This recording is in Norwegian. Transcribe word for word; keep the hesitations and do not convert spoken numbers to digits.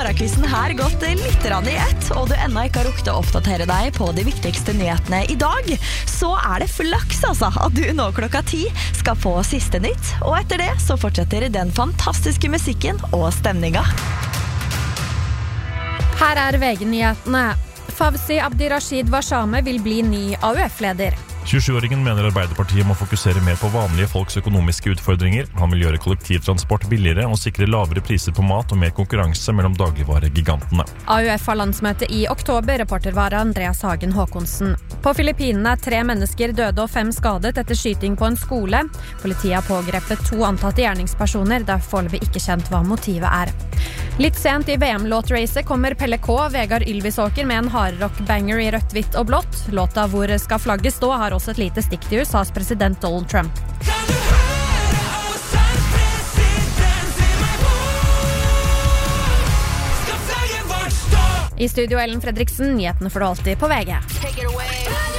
morgenkvisten her gått litt rann i ett, og du enda ikke har rukket å oppdatere deg på de viktigste nyhetene i dag, så er det flaks altså at du nå klokka ti skal få siste nytt, og etter det så fortsetter den fantastiske musikken og stemninga. Her er V G-nyhetene. Fawzi Abdirashid Washame vil bli ny A U F-leder. tjuesjuåringen mener Arbeiderpartiet må fokusere mer på vanlige folks økonomiske utfordringer. Han vil gjøre kollektivtransport billigere og sikre lavere priser på mat og mer konkurranse mellom dagligvaregigantene. A U F har landsmøte i oktober, reporter var Andreas Hagen Håkonsen. På Filippinene er tre mennesker døde og fem skadet etter skyting på en skole. Politiet har pågrepet to antatte gjerningspersoner, der foreløpig ikke kjent hva motivet er. Litt sent i V M-låtracet kommer Pelle K, Vegard Ylvisåker med en hardrock-banger i rødt, hvitt og blått. Låta Hvor skal flagget stå har også et lite stikk til U S A's president Donald Trump. I studio Ellen Fredriksen, nyhetene får du alltid på V G.